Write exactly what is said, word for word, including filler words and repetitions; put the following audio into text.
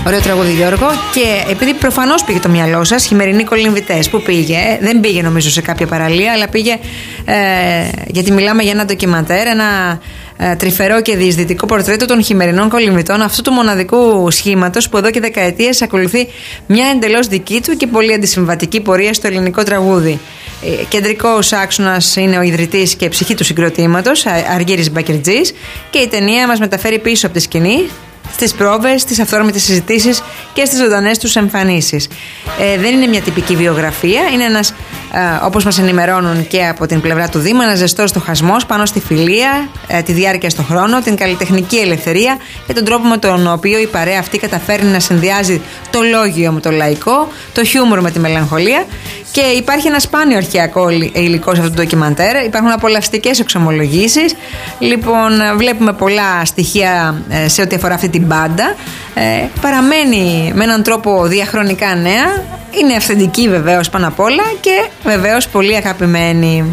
Ωραίο τραγούδι, Γιώργο. Και επειδή προφανώς πήγε το μυαλό σας, Χειμερινοί Κολυμβητές. Πού πήγε? Δεν πήγε νομίζω σε κάποια παραλία, αλλά πήγε ε, γιατί μιλάμε για ένα ντοκιμαντέρ, ένα ε, τρυφερό και διεισδυτικό πορτρέτο των χειμερινών κολυμβητών, αυτού του μοναδικού σχήματος που εδώ και δεκαετίες ακολουθεί μια εντελώς δική του και πολύ αντισυμβατική πορεία στο ελληνικό τραγούδι. Ε, κεντρικός άξονας είναι ο ιδρυτής και ψυχή του συγκροτήματος, Αργύρης Μπακερτζής, και η ταινία μας μεταφέρει πίσω από τη σκηνή, στις πρόβες, στις αυθόρμητες συζητήσεις και στις ζωντανές τους εμφανίσεις. Ε, δεν είναι μια τυπική βιογραφία, είναι ένας, ε, όπως μας ενημερώνουν και από την πλευρά του Δήμου, ένας ζεστός στοχασμός πάνω στη φιλία, ε, τη διάρκεια στον χρόνο, την καλλιτεχνική ελευθερία και τον τρόπο με τον οποίο η παρέα αυτή καταφέρνει να συνδυάζει το λόγιο με το λαϊκό, το χιούμορ με τη μελαγχολία. Και υπάρχει ένα σπάνιο αρχαιακό υλικό σε αυτό το ντοκιμαντέρ. Υπάρχουν απολαυστικές εξομολογήσεις. Λοιπόν, βλέπουμε πολλά στοιχεία σε ό,τι αφορά αυτή την μπάντα. Ε, παραμένει με έναν τρόπο διαχρονικά νέα. Είναι αυθεντική βεβαίως πάνω απ' όλα και βεβαίως πολύ αγαπημένη.